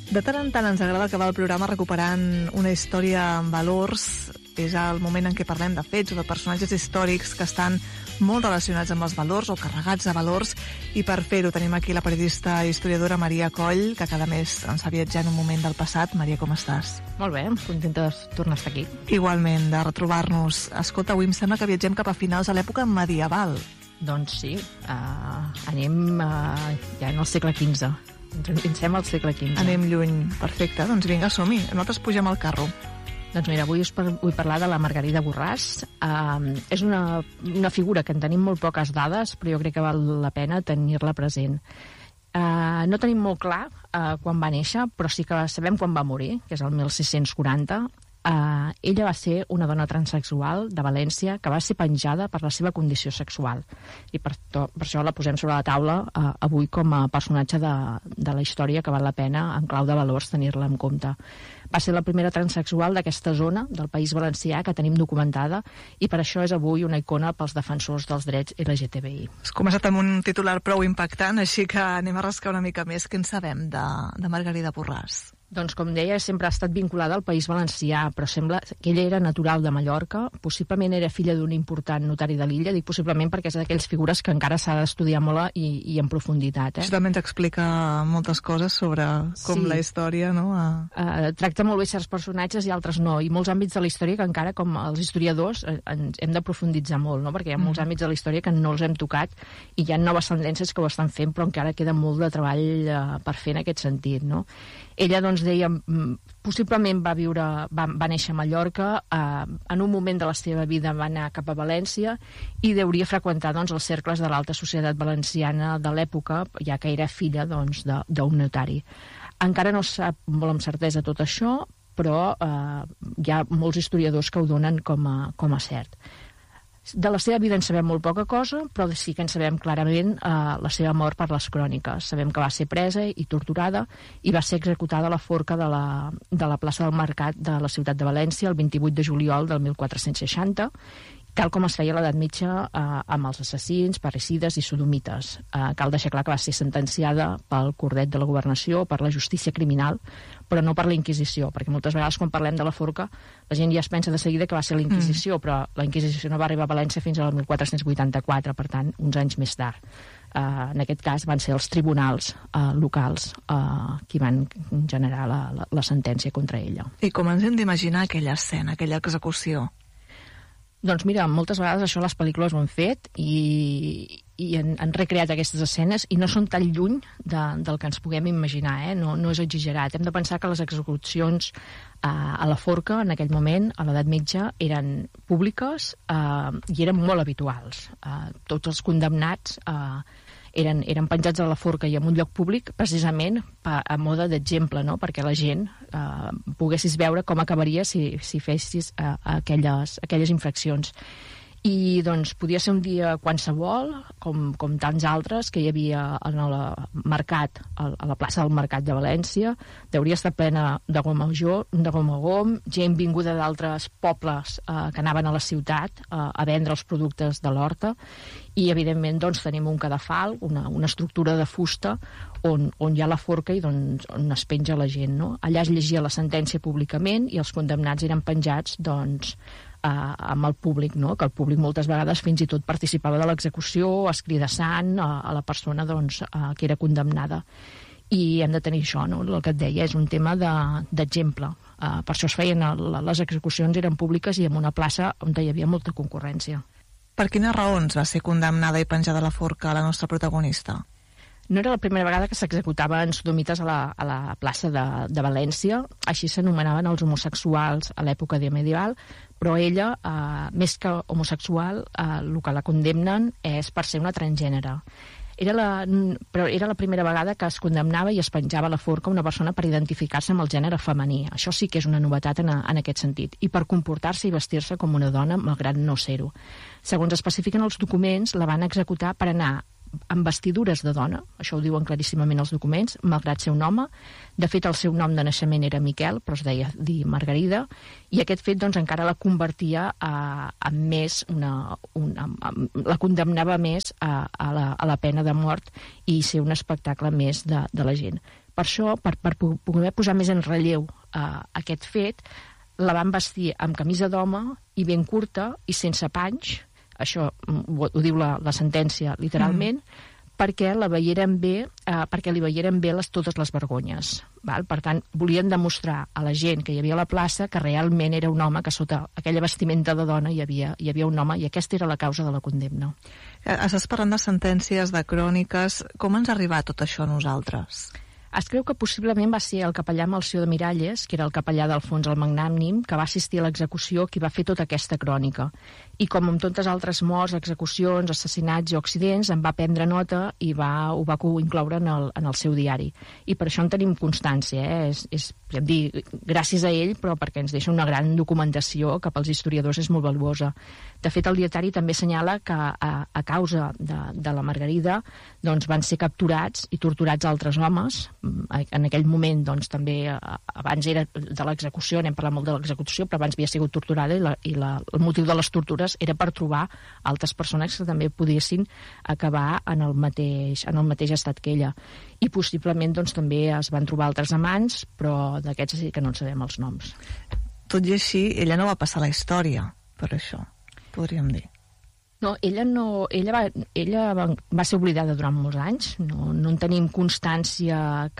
De tant en tant ens agrada acabar el programa recuperant una història amb valors. És el moment en què parlem de fets o de personatges històrics que estan molt relacionats amb els valors o carregats de valors, i per fer-ho tenim aquí la periodista i historiadora Maria Coll, que cada mes ens fa viatjar en un moment del passat. Maria, com estàs? Molt bé, contenta de tornar a estar aquí. Igualment, de retrobar-nos. Escolta, avui em sembla que viatgem cap a finals de l'època medieval. Doncs sí, anem ja en el segle XV. Ens endinsem al segle XV. Anem lluny. Perfecte, doncs vinga, som-hi. Nosaltres pugem al carro. Doncs mira, avui us vull parlar de la Margarida Borràs. És una figura que en tenim molt poques dades, però jo crec que val la pena tenir-la present. No tenim molt clar quan va néixer, però sí que sabem quan va morir, que és el 1640. Ella va ser una dona transsexual de València que va ser penjada per la seva condició sexual, i per això la posem sobre la taula avui com a personatge de la història, que val la pena en clau de valors tenir-la en compte. Va ser la primera transsexual d'aquesta zona del País Valencià que tenim documentada, i per això és avui una icona pels defensors dels drets LGTBI. Has començat amb un titular prou impactant, així que anem a rascar una mica més. Què en sabem de Margarida Borràs? Doncs, com deia, sempre ha estat vinculada al País Valencià, però sembla que ella era natural de Mallorca, possiblement era filla d'un important notari de l'illa, dic possiblement perquè és d'aquells figures que encara s'ha d'estudiar molt i en profunditat. Això també ens explica moltes coses sobre com la història, no? Tracta molt bé certs personatges i altres no, i molts àmbits de la història que encara, com els historiadors, hem de profunditzar molt, no? Perquè hi ha molts àmbits de la història que no els hem tocat i hi ha noves tendències que ho estan fent, però encara queda molt de treball per fer en aquest sentit, no? Ella, doncs, deia, possiblement va néixer a Mallorca, en un moment de la seva vida va anar cap a València i hauria freqüentar, doncs, els cercles de l'alta societat valenciana de l'època, ja que era filla, doncs, d'un notari. Encara no sap molt amb certesa tot això, però hi ha molts historiadors que ho donen com a cert. De la seva vida en sabem molt poca cosa, però sí que en sabem clarament la seva mort per les cròniques. Sabem que va ser presa i torturada i va ser executada a la forca de la plaça del Mercat de la ciutat de València el 28 de juliol del 1460, tal com es feia a l'edat mitja amb els assassins, parricides i sodomites. Cal deixar clar que va ser sentenciada pel cordet de la governació, per la justícia criminal, però no per la Inquisició, perquè moltes vegades quan parlem de la forca la gent ja es pensa de seguida que va ser la Inquisició, però la Inquisició no va arribar a València fins al 1484, per tant, uns anys més tard. En aquest cas van ser els tribunals locals qui van generar la sentència contra ella. I com ens hem d'imaginar aquella escena, aquella execució? Doncs mira, moltes vegades això les pel·lícules ho han fet i han recreat aquestes escenes i no són tan lluny del que ens puguem imaginar, no és exagerat. Hem de pensar que les execucions a la forca en aquell moment, a l'edat mitja, eren públiques i eren molt habituals. Tots els condemnats eren penjats a la forca i en un lloc públic precisament a mode d'exemple, no? Perquè la gent poguessis veure com acabaria si fessis aquelles infraccions. I doncs podia ser un dia qualsevol, com tants altres que hi havia en el mercat, a la plaça del Mercat de València. Hauria estat plena de gom a gom, gent vinguda d'altres pobles que anaven a la ciutat a vendre els productes de l'horta, i evidentment doncs tenim un cadafal, una estructura de fusta on hi ha la forca i doncs on es penja la gent, no? Allà es llegia la sentència públicament i els condemnats eren penjats doncs amb el públic, no? Que el públic moltes vegades fins i tot participava de l'execució, escridassant a la persona doncs, que era condemnada. I hem de tenir això, no? El que et deia és un tema d'exemple. Per això es feien les execucions, eren públiques i en una plaça on hi havia molta concurrència. Per quines raons va ser condemnada i penjada a la forca la nostra protagonista? No era la primera vegada que s'executaven sodomites a la plaça de València, així s'anomenaven els homosexuals a l'època medieval, però ella, més que homosexual, el que la condemnen és per ser una transgènere. Però era la primera vegada que es condemnava i es penjava a la forca una persona per identificar-se amb el gènere femení. Això sí que és una novetat en aquest sentit. I per comportar-se i vestir-se com una dona, malgrat no ser-ho. Segons especifiquen els documents, la van executar per anar amb vestidures de dona, això ho diuen claríssimament els documents, malgrat ser un home. De fet, el seu nom de naixement era Miquel, però es deia dir Margarida, i aquest fet doncs, encara la convertia en més, la condemnava més a la pena de mort i ser un espectacle més de la gent. Per això, per poder posar més en relleu aquest fet, la van vestir amb camisa d'home i ben curta i sense panys, això ho diu la sentència literalment, perquè li veieren bé totes les vergonyes. Val? Per tant, volien demostrar a la gent que hi havia a la plaça que realment era un home, que sota aquella vestimenta de dona hi havia un home, i aquesta era la causa de la condemna. Estàs parlant de sentències, de cròniques. Com ens ha arribat tot això a nosaltres? Es creu que possiblement va ser el capellà Melcior de Miralles, que era el capellà d'Alfons el Magnànim, que va assistir a l'execució, qui va fer tota aquesta crònica. I com amb tantes altres morts, execucions, assassinats i accidents, en va prendre nota i ho va incloure en el seu diari. I per això en tenim constància. Podem dir, gràcies a ell, però perquè ens deixa una gran documentació que pels historiadors és molt valuosa. De fet, el dietari també assenyala que a causa de la Margarida doncs, van ser capturats i torturats altres homes. En aquell moment, doncs, també, abans era de l'execució, n'hem parlat molt de l'execució, però abans havia sigut torturada i el motiu de les tortures era per trobar altres persones que també poguessin acabar en el mateix estat que ella. I possiblement doncs, també es van trobar altres amants, però d'aquests sí que no en sabem els noms. Tot i així, ella no va passar la història per això, podríem dir. No, ella va ser oblidada durant molts anys. No en tenim constància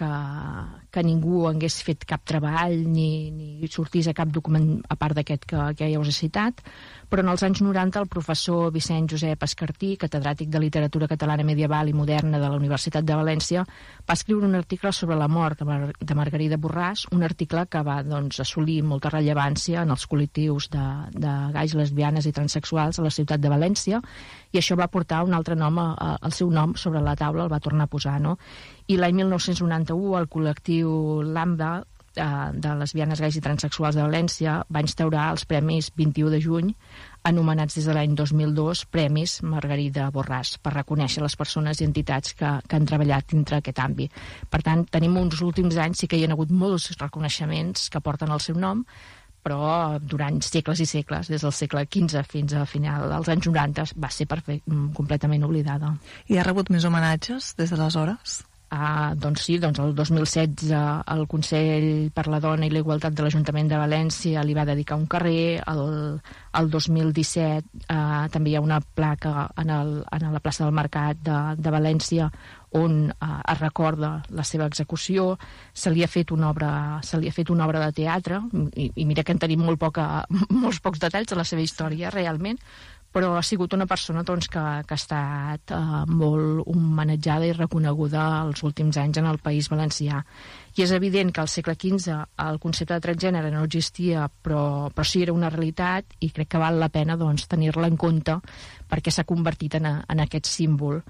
que ningú hagués fet cap treball ni sortís a cap document a part d'aquest que ja us he citat, però en els anys 90 el professor Vicent Josep Escartí, catedràtic de literatura catalana medieval i moderna de la Universitat de València, va escriure un article sobre la mort de Margarida Borràs, un article que va assolir molta rellevància en els col·lectius de gais, lesbianes i transexuals a la ciutat de València, i això va portar un altre nom, el seu nom sobre la taula, el va tornar a posar, no? I l'any 1991 el col·lectiu Lambda de lesbianes, gais i transexuals de València va instaurar els Premis 21 de juny, anomenats des de l'any 2002 Premis Margarida Borràs, per reconèixer les persones i entitats que han treballat dintre aquest àmbit. Per tant, tenim uns últims anys, sí que hi ha hagut molts reconeixements que porten el seu nom, però durant segles i segles, des del segle XV fins a final dels anys 90, va ser completament oblidada. I ha rebut més homenatges des d'aleshores? Doncs sí, el 2016 el Consell per la Dona i la Igualtat de l'Ajuntament de València li va dedicar un carrer, el 2017 també hi ha una placa a la plaça del Mercat de València on es recorda la seva execució. Se li ha fet una obra de teatre i mira que en tenim molts pocs detalls de la seva història realment, però ha sigut una persona doncs, que ha estat molt homenatjada i reconeguda els últims anys en el País Valencià. I és evident que al segle XV el concepte de transgènere no existia, però sí era una realitat, i crec que val la pena doncs, tenir-la en compte perquè s'ha convertit en aquest símbol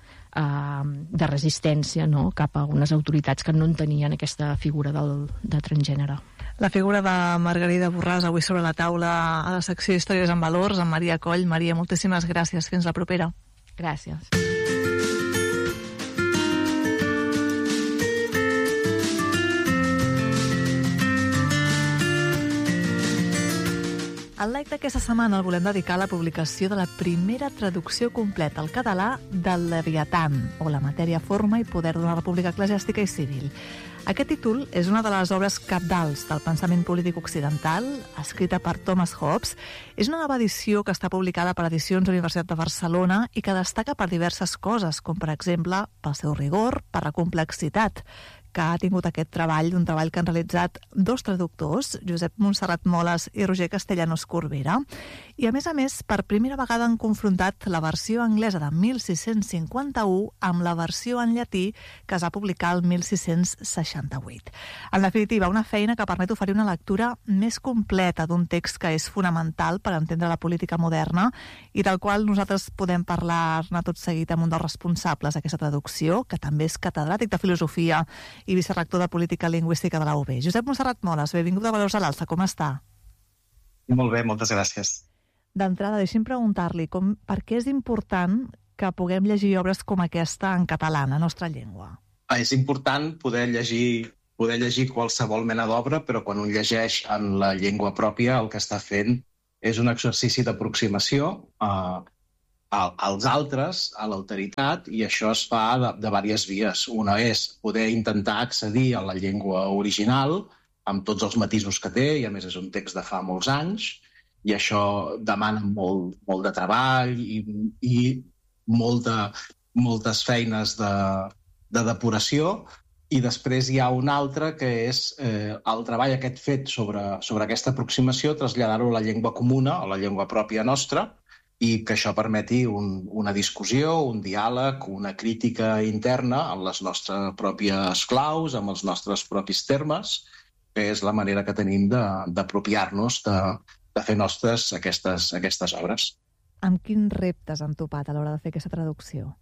de resistència, no?, cap a unes autoritats que no entenien aquesta figura de transgènere. La figura de Margarida Borràs avui sobre la taula a la secció Històries en Valors, amb Maria Coll. Maria, moltíssimes gràcies. Fins la propera. Gràcies. El like d'aquesta setmana el volem dedicar a la publicació de la primera traducció completa al català del Leviatan, o la matèria, forma i poder d'una república eclesiàstica i civil. Aquest títol és una de les obres cabdals del pensament polític occidental, escrita per Thomas Hobbes. És una nova edició que està publicada per Edicions Universitat de Barcelona i que destaca per diverses coses, com per exemple pel seu rigor, per la complexitat que ha tingut aquest treball, un treball que han realitzat dos traductors, Josep Montserrat Moles i Roger Castellanos Corbera, i a més, per primera vegada han confrontat la versió anglesa de 1651 amb la versió en llatí que es va publicar el 1668. En definitiva, una feina que permet oferir una lectura més completa d'un text que és fonamental per entendre la política moderna i del qual nosaltres podem parlar-ne tot seguit amb un dels responsables d'aquesta traducció, que també és catedràtic de filosofia i vicerector de Política Lingüística de la UB. Josep Montserrat Moles, benvingut a Valors a l'Alça, com està? Molt bé, moltes gràcies. D'entrada, deixi'm preguntar-li per què és important que puguem llegir obres com aquesta en català, en la nostra llengua? És important poder llegir qualsevol mena d'obra, però quan un llegeix en la llengua pròpia el que està fent és un exercici d'aproximació als altres, a l'alteritat, i això es fa de diverses vies. Una és poder intentar accedir a la llengua original amb tots els matisos que té, i a més és un text de fa molts anys, i això demana molt de treball i moltes feines de depuració. I després hi ha un altre que és el treball aquest fet sobre aquesta aproximació, traslladar-ho a la llengua comuna, a la llengua pròpia nostra, i que això permeti una discussió, un diàleg, una crítica interna en les nostres pròpies claus, amb els nostres propis termes, que és la manera que tenim d'apropiar-nos, de fer nostres aquestes obres. Amb quins reptes han topat a l'hora de fer aquesta traducció?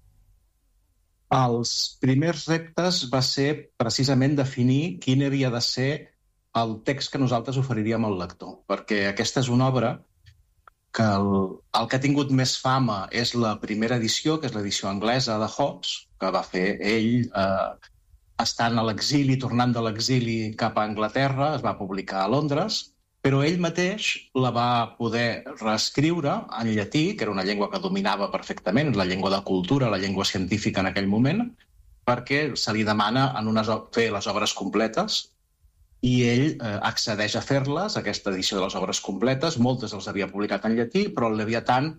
Els primers reptes va ser precisament definir quin havia de ser el text que nosaltres oferiríem al lector, perquè aquesta és una obra que el que ha tingut més fama és la primera edició, que és l'edició anglesa de Hobbes, que va fer ell estant a l'exili, tornant de l'exili cap a Anglaterra, es va publicar a Londres, però ell mateix la va poder reescriure en llatí, que era una llengua que dominava perfectament, la llengua de cultura, la llengua científica en aquell moment, perquè se li demana fer les obres completes, i ell accedeix a fer-les, aquesta edició de les obres completes. Moltes els havia publicat en llatí, però el Leviatan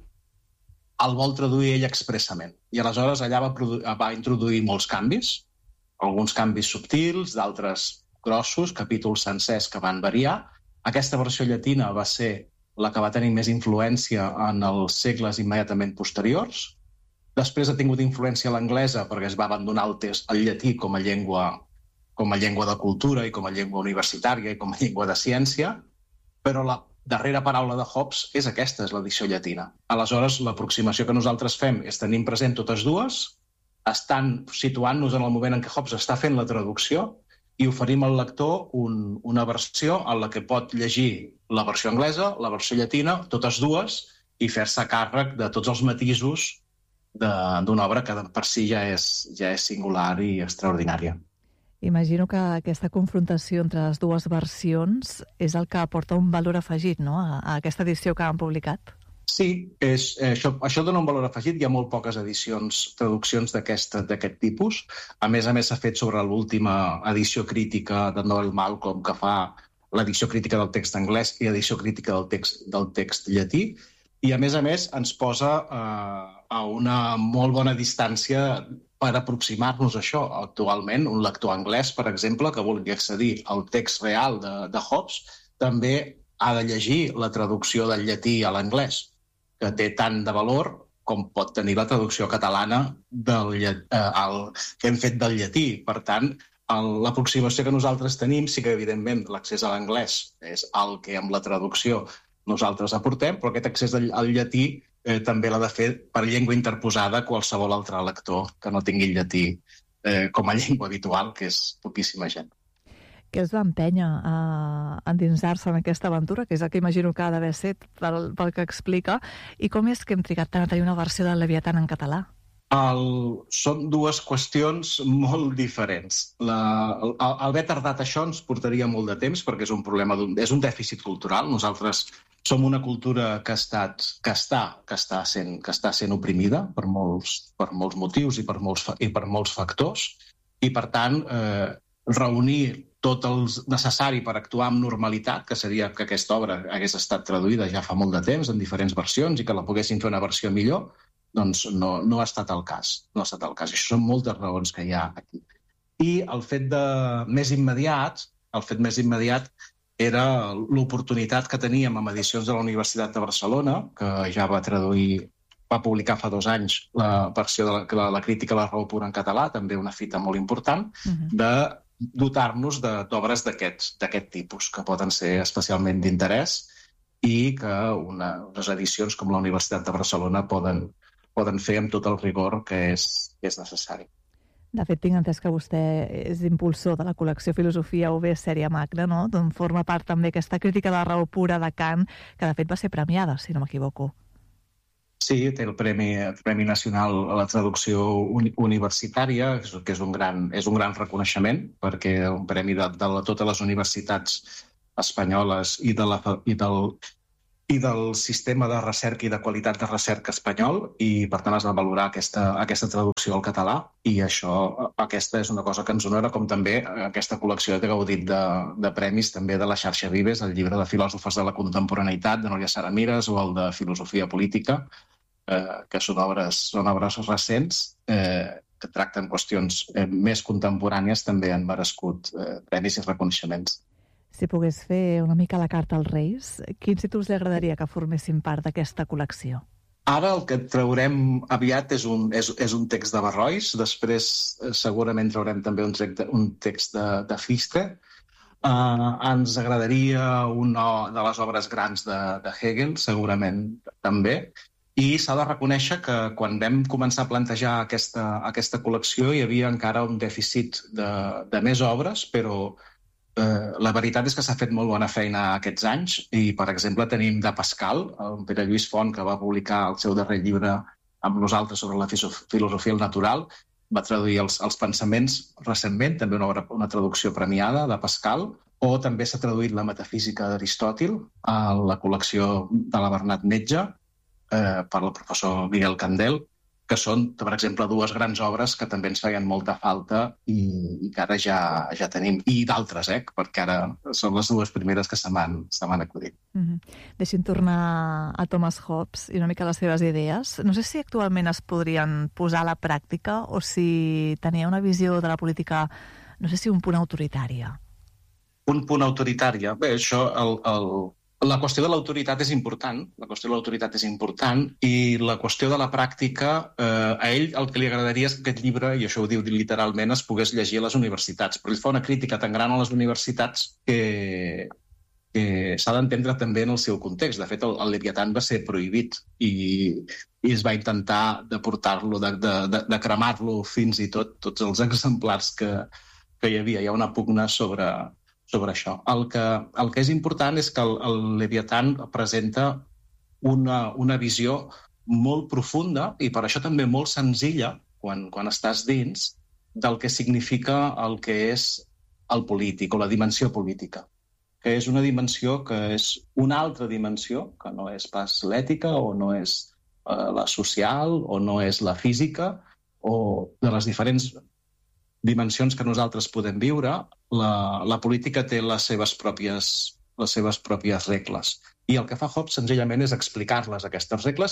el vol traduir ell expressament. I aleshores allà va introduir molts canvis, alguns canvis subtils, d'altres grossos, capítols sencers que van variar. Aquesta versió llatina va ser la que va tenir més influència en els segles immediatament posteriors. Després ha tingut influència l'anglesa perquè es va abandonar el llatí com a llengua de cultura i com a llengua universitària i com a llengua de ciència, però la darrera paraula de Hobbes és aquesta, és l'edició llatina. Aleshores, l'aproximació que nosaltres fem és tenir present totes dues, estan situant-nos en el moment en què Hobbes està fent la traducció i oferim al lector una versió en la que pot llegir la versió anglesa, la versió llatina, totes dues, i fer-se càrrec de tots els matisos d'una obra que per si ja és singular i extraordinària. Imagino que aquesta confrontació entre les dues versions és el que aporta un valor afegit, no?, a aquesta edició que han publicat. Sí, això dona un valor afegit. Hi ha molt poques traduccions d'aquest tipus. A més, s'ha fet sobre l'última edició crítica de Noel Malcolm, que fa l'edició crítica del text anglès i l'edició crítica del text llatí. I, a més, ens posa a una molt bona distància per aproximar-nos a això. Actualment, un lector anglès, per exemple, que vulgui accedir al text real de Hobbes, també ha de llegir la traducció del llatí a l'anglès, que té tant de valor com pot tenir la traducció catalana que hem fet del llatí. Per tant, l'aproximació que nosaltres tenim, sí que, evidentment, l'accés a l'anglès és el que amb la traducció nosaltres aportem, però aquest accés al llatí també l'ha de fer per llengua interposada qualsevol altre lector que no tingui el llatí com a llengua habitual, que és poquíssima gent. Què els va empènyer a endinsar-se en aquesta aventura, que és el que imagino que ha d'haver set pel que explica, i com és que hem trigat tant a tenir una versió del Leviatan en català? Són dues qüestions molt diferents. Haver tardat això ens portaria molt de temps perquè és un problema, és un dèficit cultural. Nosaltres som una cultura que està sent oprimida per molts motius i per molts factors, i per tant reunir tot el necessari per actuar amb normalitat, que seria que aquesta obra hagués estat traduïda ja fa molt de temps en diferents versions i que la poguessin fer una versió millor, doncs no ha estat el cas. No ha estat el cas. Això són moltes raons que hi ha aquí. I el fet més immediat era l'oportunitat que teníem amb edicions de la Universitat de Barcelona, que ja va publicar fa 2 anys la versió de la crítica a la raó pura en català, també una fita molt important, de dotar-nos d'obres d'aquest tipus, que poden ser especialment d'interès i que unes edicions com la Universitat de Barcelona poden fer amb tot el rigor que és necessari. De fet, tinc entès que vostè és impulsor de la col·lecció Filosofia UB Sèrie Magna, no? D'on forma part també aquesta crítica de la raó pura de Kant, que de fet va ser premiada, si no m'equivoco. Sí, té el Premi Nacional a la Traducció Universitària, que és un gran reconeixement, perquè un premi de totes les universitats espanyoles i del sistema de recerca i de qualitat de recerca espanyol, i per tant has de valorar aquesta traducció al català, i aquesta és una cosa que ens honora, com també aquesta col·lecció ha gaudit de premis també de la xarxa Vives, el llibre de filòsofes de la contemporaneïtat de Núria Saramires o el de filosofia política, que són obres recents que tracten qüestions més contemporànies, també han merescut premis i reconeixements. Si pogués fer una mica la carta als Reis, quins títols li agradaria que formessin part d'aquesta col·lecció? Ara el que traurem aviat és un text de Barrois, després segurament traurem també un text de Fichte. Ens agradaria una de les obres grans de Hegel, segurament també, i s'ha de reconèixer que quan vam començar a plantejar aquesta col·lecció hi havia encara un dèficit de més obres, però la veritat és que s'ha fet molt bona feina aquests anys, i per exemple tenim de Pascal, el Pere Lluís Font, que va publicar el seu darrer llibre amb nosaltres sobre la filosofia natural, va traduir els pensaments recentment, també una traducció premiada de Pascal, o també s'ha traduït la metafísica d'Aristòtil a la col·lecció de la Bernat Metge per el professor Miguel Candel, que són, per exemple, dues grans obres que també ens feien molta falta i que ara ja tenim, i d'altres, perquè ara són les dues primeres que se m'han acudit. Deixi'm tornar a Thomas Hobbes i una mica les seves idees. No sé si actualment es podrien posar a la pràctica o si tenia una visió de la política, no sé si un punt autoritària. Un punt autoritària? Bé, això... La qüestió de l'autoritat és important, i la qüestió de la pràctica, a ell el que li agradaria és que aquest llibre, i això ho diu literalment, es pogués llegir a les universitats, però ell fa una crítica tan gran a les universitats que s'ha d'entendre també en el seu context. De fet, el Leviatán va ser prohibit i es va intentar de portar-lo, de cremar-lo fins i tots els exemplars que hi havia. Hi ha una pugna sobre això. El que és important és que el Leviatán presenta una visió molt profunda i per això també molt senzilla, quan estàs dins, del que significa el que és el polític o la dimensió política, que és una dimensió que és una altra dimensió, que no és pas l'ètica o no és la social o no és la física, o de les diferents dimensions que nosaltres podem viure. La política té les seves pròpies regles. I el que fa Hobbes senzillament és explicar-les, aquestes regles,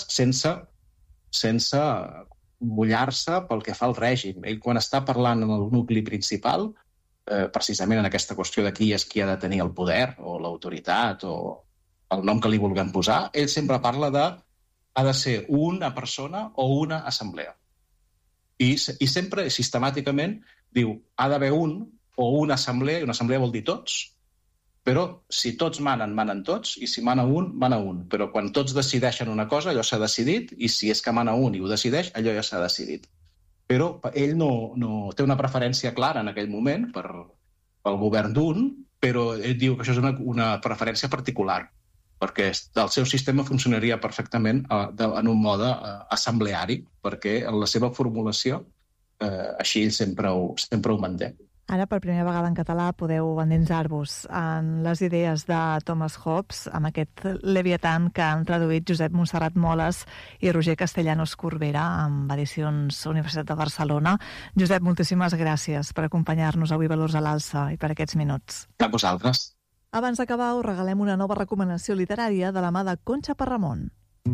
sense mullar-se pel que fa al règim. Ell, quan està parlant en el nucli principal, precisament en aquesta qüestió de qui és qui ha de tenir el poder o l'autoritat o el nom que li vulguem posar, ell sempre parla ha de ser una persona o una assemblea. I sempre, sistemàticament, diu, ha d'haver un o una assemblea, i una assemblea vol dir tots, però si tots manen tots, i si mana un, però quan tots decideixen una cosa, allò s'ha decidit, i si és que mana un i ho decideix, allò ja s'ha decidit. Però ell no té una preferència clara en aquell moment pel govern d'un, però ell diu que això és una preferència particular, perquè el seu sistema funcionaria perfectament en un mode assembleari, perquè en la seva formulació així ell sempre ho manté. Ara, per primera vegada en català, podeu endinsar-vos en les idees de Thomas Hobbes amb aquest Leviatán que han traduït Josep Montserrat Moles i Roger Castellanos Corbera amb edicions Universitat de Barcelona. Josep, moltíssimes gràcies per acompanyar-nos avui Valors a l'Alça i per aquests minuts. A vosaltres. Abans d'acabar, us regalem una nova recomanació literària de la mà de Conxa Parramon.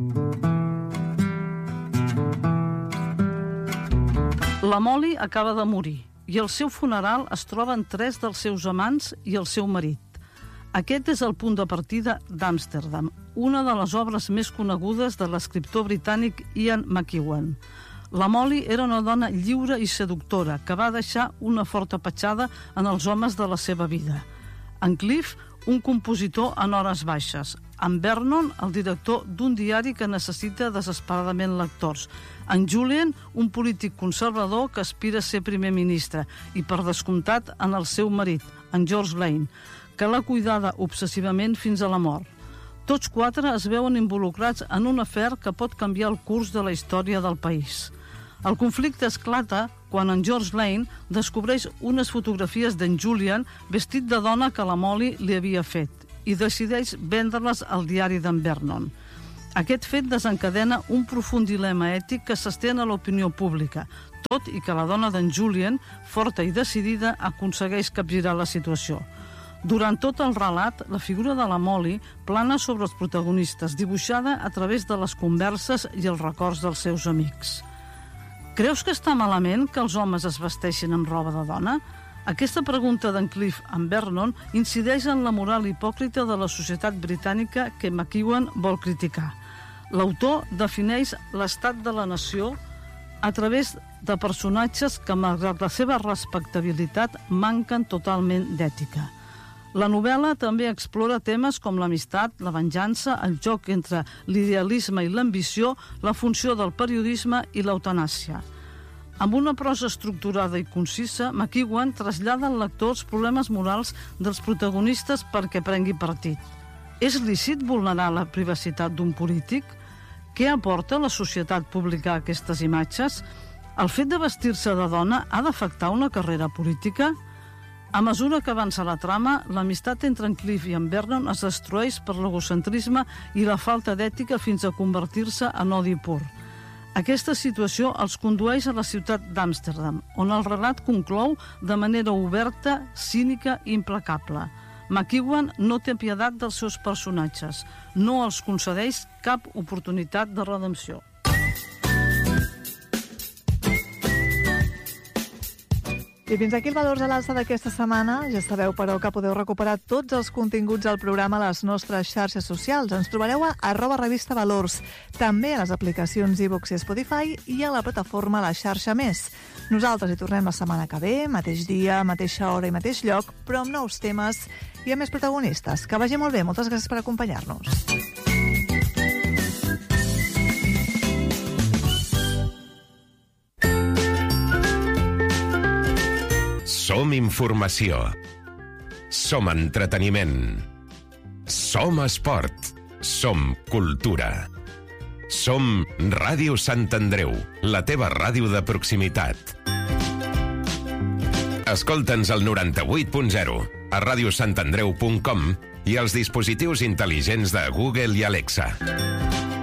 La Molly acaba de morir i al seu funeral es troben 3 dels seus amants i el seu marit. Aquest és el punt de partida d'Amsterdam, una de les obres més conegudes de l'escriptor britànic Ian McEwan. La Molly era una dona lliure i seductora que va deixar una forta petjada en els homes de la seva vida. En Cliff, un compositor en hores baixes. En Vernon, el director d'un diari que necessita desesperadament lectors. En Julian, un polític conservador que aspira a ser primer ministre. I, per descomptat, en el seu marit, en George Lane, que l'ha cuidada obsessivament fins a la mort. Tots 4 es veuen involucrats en un afer que pot canviar el curs de la història del país. El conflicte esclata quan en George Lane descobreix unes fotografies d'en Julian vestit de dona que la Molly li havia fet i decideix vendre-les al diari d'en Vernon. Aquest fet desencadena un profund dilema ètic que s'estén a l'opinió pública, tot i que la dona d'en Julian, forta i decidida, aconsegueix capgirar la situació. Durant tot el relat, la figura de la Molly plana sobre els protagonistes, dibuixada a través de les converses i els records dels seus amics. Creus que està malament que els homes es vesteixin amb roba de dona? Aquesta pregunta d'en Cliff en Vernon incideix en la moral hipòcrita de la societat britànica que McEwan vol criticar. L'autor defineix l'estat de la nació a través de personatges que, malgrat la seva respectabilitat, manquen totalment d'ètica. La novel·la també explora temes com l'amistat, la venjança, el joc entre l'idealisme i l'ambició, la funció del periodisme i l'eutanàsia. Amb una prosa estructurada i concisa, McEwan trasllada al lector els problemes morals dels protagonistes perquè prengui partit. És lícit vulnerar la privacitat d'un polític? Què aporta la societat publicar aquestes imatges? El fet de vestir-se de dona ha d'afectar una carrera política? A mesura que avança la trama, l'amistat entre en Cliff i en Vernon es destrueix per l'egocentrisme i la falta d'ètica fins a convertir-se en odi pur. Aquesta situació els condueix a la ciutat d'Amsterdam, on el relat conclou de manera oberta, cínica i implacable. McEwan no té piedat dels seus personatges, no els concedeix cap oportunitat de redempció. I fins aquí el Valors a l'Alça d'aquesta setmana. Ja sabeu, però, que podeu recuperar tots els continguts del programa a les nostres xarxes socials. Ens trobareu a @revistavalors, també a les aplicacions iVoox i Spotify i a la plataforma La Xarxa Més. Nosaltres hi tornem la setmana que ve, mateix dia, mateixa hora i mateix lloc, però amb nous temes i amb més protagonistes. Que vagi molt bé. Moltes gràcies per acompanyar-nos. Som informació. Som entreteniment. Som esport. Som cultura. Som Ràdio Sant Andreu, la teva ràdio de proximitat. Escolta'ns al 98.0, a radiosantandreu.com i als dispositius intel·ligents de Google i Alexa.